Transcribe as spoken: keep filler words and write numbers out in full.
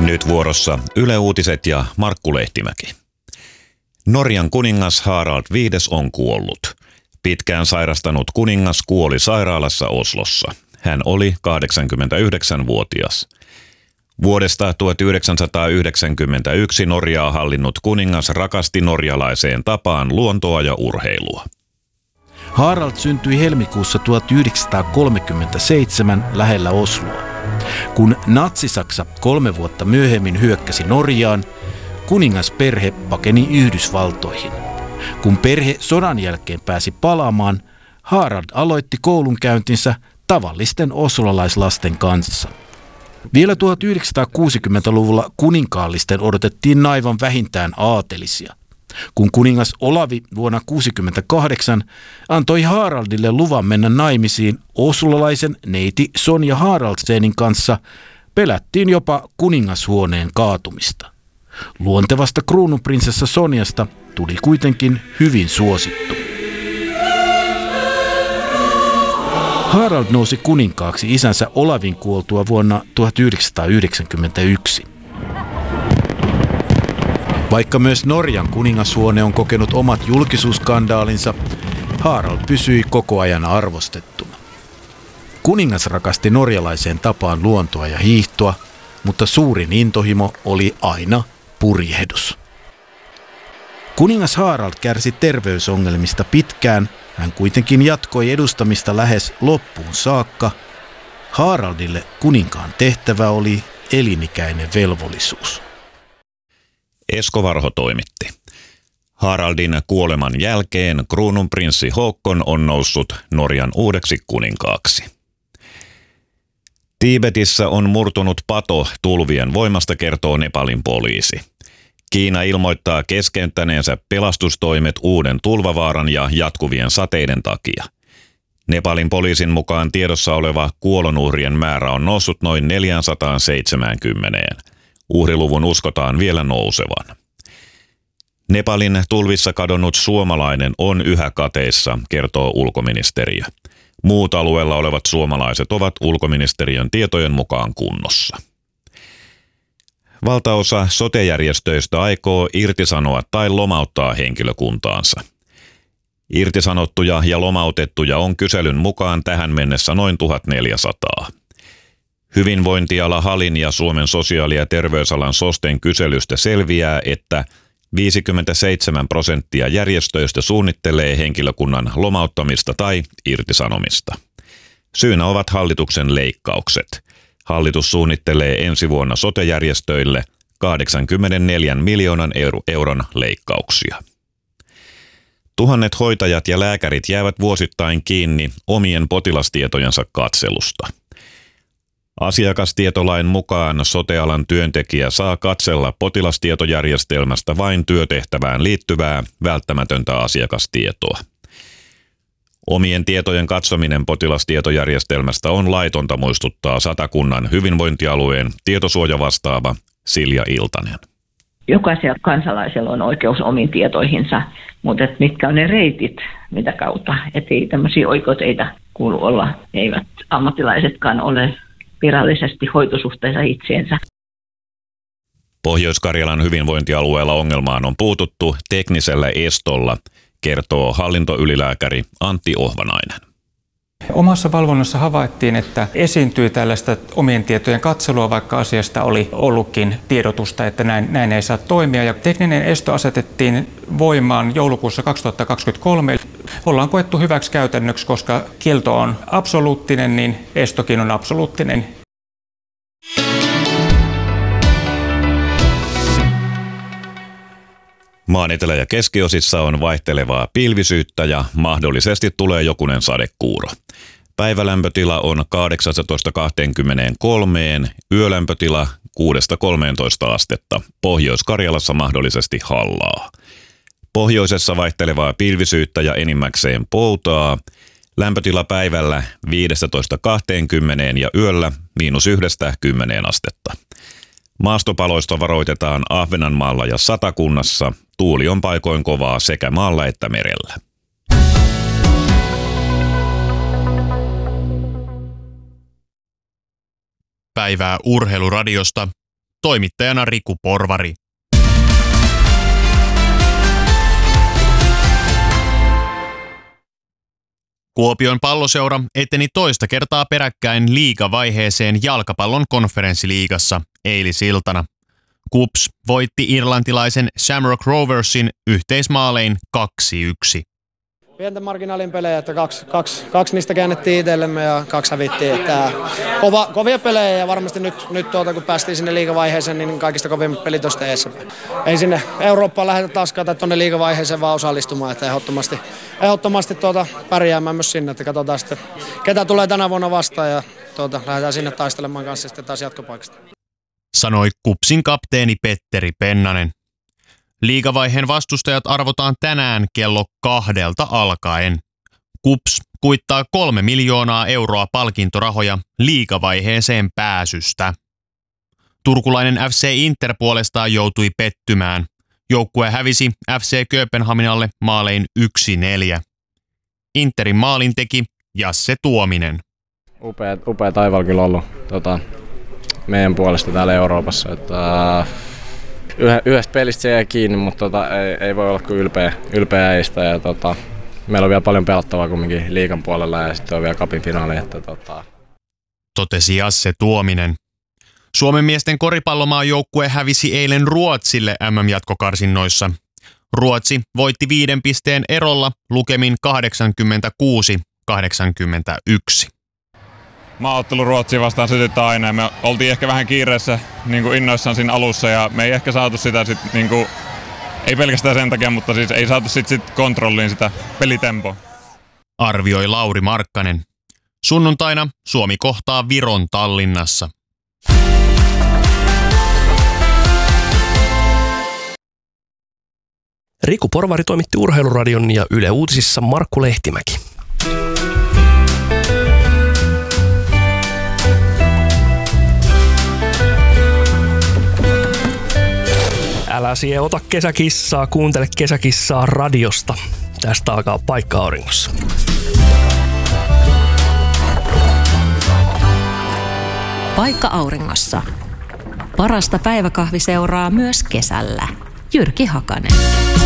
Nyt vuorossa Yle Uutiset ja Markku Lehtimäki. Norjan kuningas Harald viides on kuollut. Pitkään sairastanut kuningas kuoli sairaalassa Oslossa. Hän oli kahdeksankymmentäyhdeksänvuotias. Vuodesta tuhatyhdeksänsataayhdeksänkymmentäyksi Norjaa hallinnut kuningas rakasti norjalaiseen tapaan luontoa ja urheilua. Harald syntyi helmikuussa tuhatyhdeksänsataakolmekymmentäseitsemän lähellä Osloa. Kun Natsi-Saksa kolme vuotta myöhemmin hyökkäsi Norjaan, kuningasperhe pakeni Yhdysvaltoihin. Kun perhe sodan jälkeen pääsi palaamaan, Harald aloitti koulunkäyntinsä tavallisten oslalaislasten kanssa. Vielä tuhatyhdeksänsataakuusikymmentäluvulla kuninkaallisten odotettiin naivan vähintään aatelisia. Kun kuningas Olavi vuonna tuhatyhdeksänsataakuusikymmentäkahdeksan antoi Haraldille luvan mennä naimisiin oslolaisen neiti Sonja Haraldsenin kanssa, pelättiin jopa kuningashuoneen kaatumista. Luontevasta kruununprinsessa Sonjasta tuli kuitenkin hyvin suosittu. Harald nousi kuninkaaksi isänsä Olavin kuoltua vuonna tuhatyhdeksänsataayhdeksänkymmentäyksi. Vaikka myös Norjan kuningashuone on kokenut omat julkisuusskandaalinsa, Harald pysyi koko ajan arvostettuna. Kuningas rakasti norjalaiseen tapaan luontoa ja hiihtoa, mutta suurin intohimo oli aina purjehdus. Kuningas Harald kärsi terveysongelmista pitkään, hän kuitenkin jatkoi edustamista lähes loppuun saakka. Haraldille kuninkaan tehtävä oli elinikäinen velvollisuus. Esko Varho toimitti. Haraldin kuoleman jälkeen kruununprinssi Håkon on noussut Norjan uudeksi kuninkaaksi. Tiibetissä on murtunut pato tulvien voimasta, kertoo Nepalin poliisi. Kiina ilmoittaa keskeyttäneensä pelastustoimet uuden tulvavaaran ja jatkuvien sateiden takia. Nepalin poliisin mukaan tiedossa oleva kuolonuhrien määrä on noussut noin neljäsataaseitsemänkymmentä. Uhriluvun uskotaan vielä nousevan. Nepalin tulvissa kadonnut suomalainen on yhä kateissa, kertoo ulkoministeriö. Muut alueella olevat suomalaiset ovat ulkoministeriön tietojen mukaan kunnossa. Valtaosa sote-järjestöistä aikoo irtisanoa tai lomauttaa henkilökuntaansa. Irtisanottuja ja lomautettuja on kyselyn mukaan tähän mennessä noin tuhatneljäsataa. Hyvinvointiala Halin ja Suomen sosiaali- ja terveysalan SOSTEn kyselystä selviää, että viisikymmentäseitsemän prosenttia järjestöistä suunnittelee henkilökunnan lomauttamista tai irtisanomista. Syynä ovat hallituksen leikkaukset. Hallitus suunnittelee ensi vuonna sote-järjestöille kahdeksankymmentäneljän miljoonan euron leikkauksia. Tuhannet hoitajat ja lääkärit jäävät vuosittain kiinni omien potilastietojensa katselusta. Asiakastietolain mukaan sote-alan työntekijä saa katsella potilastietojärjestelmästä vain työtehtävään liittyvää välttämätöntä asiakastietoa. Omien tietojen katsominen potilastietojärjestelmästä on laitonta, muistuttaa Satakunnan hyvinvointialueen tietosuojavastaava Silja Iltanen. Jokaisella kansalaisella on oikeus omiin tietoihinsa, mutta et mitkä on ne reitit, mitä kautta, ettei tämmöisiä oikoteita kuulu olla, eivät ammattilaisetkaan ole virallisesti hoitosuhteessa itseensä. Pohjois-Karjalan hyvinvointialueella ongelmaan on puututtu teknisellä estolla, kertoo hallintoylilääkäri Antti Ohvanainen. Omassa valvonnassa havaittiin, että esiintyi tällaista omien tietojen katselua, vaikka asiasta oli ollutkin tiedotusta, että näin, näin ei saa toimia. Ja tekninen esto asetettiin voimaan joulukuussa kaksituhattakaksikymmentäkolme. Ollaan koettu hyväksi käytännöksi, koska kielto on absoluuttinen, niin estokin on absoluuttinen. Maan etelä- ja keskiosissa on vaihtelevaa pilvisyyttä ja mahdollisesti tulee jokunen sadekuuro. Päivälämpötila on kahdeksasta kahteenkymmeneenkolmeen, yölämpötila kuudesta kolmeentoista astetta, Pohjois-Karjalassa mahdollisesti hallaa. Pohjoisessa vaihtelevaa pilvisyyttä ja enimmäkseen poutaa, lämpötila päivällä viidestätoista kahteenkymmeneen ja yöllä miinus yhdestä kymmeneen astetta. Maastopaloista varoitetaan Ahvenanmaalla ja Satakunnassa. Tuuli on paikoin kovaa sekä maalla että merellä. Päivää Urheiluradiosta. toimittajana Riku Porvari. Kuopion Palloseura eteni toista kertaa peräkkäin liigavaiheeseen jalkapallon konferenssiliigassa eilisiltana. KuPS voitti irlantilaisen Shamrock Roversin yhteismaalein kaksi yksi. Pienten marginaalin pelejä, että kaksi, kaksi, kaksi niistä käännettiin itsellemme ja kaksi hävittiin. Että kova, kovia pelejä ja varmasti nyt, nyt tuota, kun päästiin sinne liigavaiheeseen, niin kaikista kovimmat pelit tuosta eessä. Ei sinne Eurooppaan lähdetä taas katsomaan tuonne liigavaiheeseen vaan osallistumaan, että ehdottomasti, ehdottomasti tuota, pärjäämään myös sinne, että katsotaan sitten ketä tulee tänä vuonna vastaan ja tuota, lähdetään sinne taistelemaan kanssa sitten taas jatkopaikasta. Sanoi KuPSin kapteeni Petteri Pennanen. Liigavaiheen vastustajat arvotaan tänään kello kahdelta alkaen. KuPS kuittaa kolme miljoonaa euroa palkintorahoja liigavaiheeseen pääsystä. Turkulainen F C Inter puolestaan joutui pettymään. Joukkue hävisi F C Kööpenhaminalle maalein yksi neljä. Interin maalin teki Jasse Tuominen. Upea, upea taival kyllä ollut tota, meidän puolesta täällä Euroopassa. Että, yhdestä pelistä se jäi kiinni, mutta tota, ei, ei voi olla kuin ylpeä, ylpeä äistä. Ja, tota, meillä on vielä paljon pelattavaa kumminkin liigan puolella ja sitten on vielä cupin finaali. Että, tota... Totesi Jasse Tuominen. Suomen miesten koripallomaajoukkue hävisi eilen Ruotsille M M-jatkokarsinnoissa. Ruotsi voitti viiden pisteen erolla lukemin kahdeksankymmentäkuusi kahdeksankymmentäyksi. Maaottelu Ruotsia vastaan sytyttää aina ja me oltiin ehkä vähän kiireessä niin kuin innoissaan siinä alussa ja me ei ehkä saatu sitä sit, niin kuin, ei pelkästään sen takia, mutta siis ei saatu sit, sit kontrolliin sitä pelitempoa. Arvioi Lauri Markkanen. Sunnuntaina Suomi kohtaa Viron Tallinnassa. Riku Porvari toimitti Urheiluradion ja Yle Uutisissa Markku Lehtimäki. Älä sie ota kesäkissaa, kuuntele kesäkissaa radiosta. Tästä alkaa Paikka Auringossa. Paikka Auringossa. Parasta päiväkahviseuraa myös kesällä. Jyrki Hakanen.